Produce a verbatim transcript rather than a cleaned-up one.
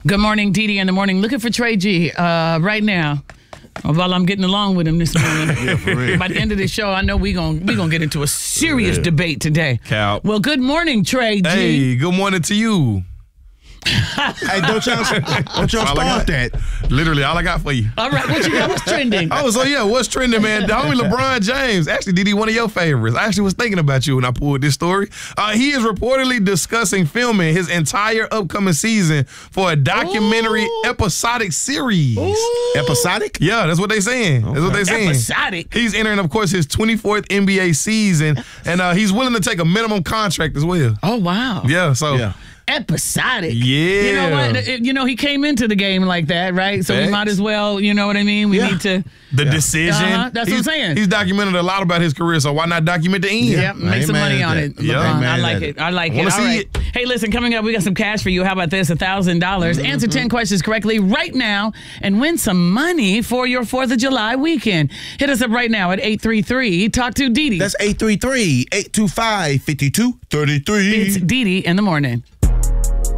Good morning, Dee Dee in the morning. Looking for Trey G uh, right now. While I'm getting along with him this morning. Yeah, for real. By the end of the show, I know we're going we gonna get into a serious yeah. debate today. Cal. Well, good morning, Trey G. Hey, good morning to you. Hey, don't y'all, don't y'all start that. Literally, all I got for you. All right, what you got? What's trending? Oh, so yeah, what's trending, man? The homie LeBron James. Actually, Didi, one of your favorites. I actually was thinking about you when I pulled this story. Uh, he is reportedly discussing filming his entire upcoming season for a documentary Ooh. episodic series. Ooh. Episodic? Yeah, that's what they saying. Okay. That's what they saying. Episodic. He's entering, of course, his twenty-fourth N B A season, and uh, he's willing to take a minimum contract as well. Oh, wow. Yeah, so... Yeah. Episodic. Yeah. You know what? You know, he came into the game like that, right? So Facts. we might as well, you know what I mean? We yeah. need to... The yeah. decision. Uh-huh. That's he's, what I'm saying. He's documented a lot about his career, so why not document the end? Yeah, make some money on it. Yeah. LeBron. I like it. I like I it. All see right. it. Hey, listen, coming up, we got some cash for you. How about this? one thousand dollars. Mm-hmm. Answer ten questions correctly right now and win some money for your fourth of July weekend. Hit us up right now at eight three three. Talk to Dee Dee. That's eight three three, eight two five, five two three three. It's Dee Dee in the morning.